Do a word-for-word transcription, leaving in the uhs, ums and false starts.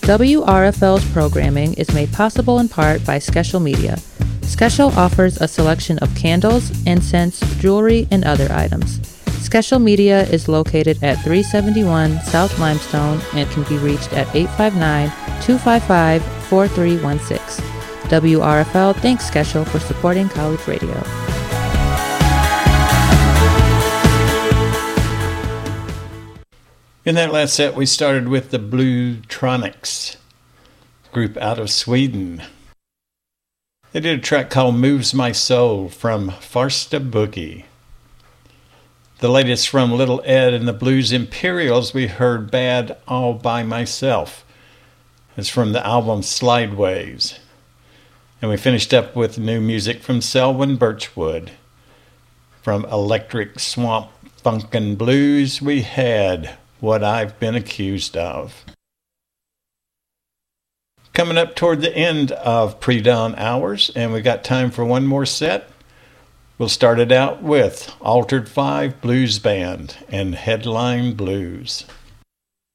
W R F L's programming is made possible in part by Skeshel Media. Skeshel offers a selection of candles, incense, jewelry, and other items. Skeshel Media is located at three seventy-one South Limestone and can be reached at eight five nine, two five five, four three one six. W R F L thanks Skeshel for supporting college radio. In that last set, we started with the Bluetronics, group out of Sweden. They did a track called Moves My Soul from Farsta Boogie. The latest from Little Ed and the Blues Imperials, we heard Bad All By Myself. It's from the album Slideways. And we finished up with new music from Selwyn Birchwood. From Electric Swamp Funkin' Blues, we had What I've Been Accused Of. Coming up toward the end of pre-dawn hours, and we got time for one more set. We'll start it out with Altered Five Blues Band and Headline Blues.